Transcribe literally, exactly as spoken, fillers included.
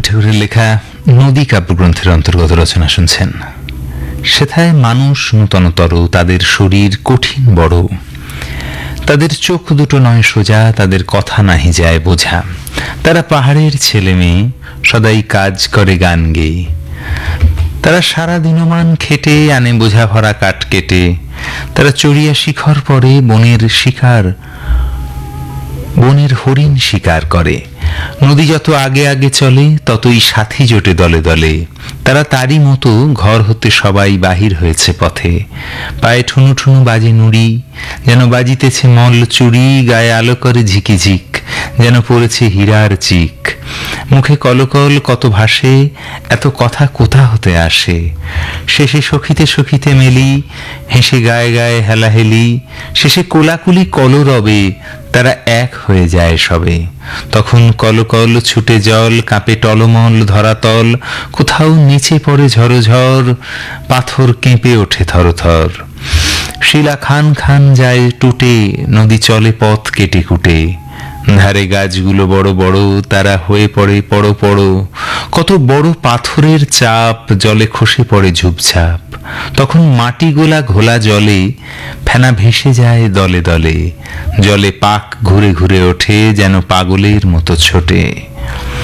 ঠাকুরের লেখা নদী কাব্যগ্রন্থের অন্তর্গত রচনা শুনছেন। সেথায় মানুষ নূতনতর, তাদের শরীর কঠিন বড়, তাদের চোখ দুটো নয় সোজা, তাদের কথা নাহি যায় বোঝা। তারা পাহাড়ের ছেলে মেয়ে, সদাই কাজ করে গান গেয়ে। তারা সারা দিনমান খেটে আনে বোঝা ভরা কাঠ কেটে। তারা চড়িয়া শিখর পরে বনের শিকার, বনের হরিণ শিকার করে। নদী যত আগে আগে চলে, ততই সাথী জোটে দলে দলে। তারা তারই মতো ঘর হতে সবাই বাহির হয়েছে পথে। পায়ে ঠুনু ঠুনু বাজে নুড়ি, যেন বাজিতেছে মল্ল চুড়ি। গায়ে আলো করে ঝিকিঝিক, যেন পড়েছে হীরার চিক। মুখে কলকল কত ভাসে, এত কথা কোথা হতে আসে। শেষে সখিতে সখিতে মেলি, হেসে গায়ে গায়ে হেলাহেলি। শেষে কোলাকুলি কলরবে, তারা এক হয়ে যায় সবে। তখন কলকল ছুটে জল, কাঁপে টলমল ধরাতল। কোথাও নিচে পড়ে ঝরঝর, পাথর কেঁপে ওঠে থরথর। শিলা খান খান যায় টুটে, নদী চলে পথ কেটে কুটে। ধারে গাছগুলো বড় বড়, তারা হয়ে পড়ে পড়ো পড়ো। কত বড় পাথরের চাপ, জলে খসে পড়ে ঝুপঝাপ। তখন মাটি গোলা ঘোলা জলে, ফেনা ভেসে যায় দলে দলে। জলে পাক ঘুরে ঘুরে ওঠে, যেন পাগলের মতো ছোটে।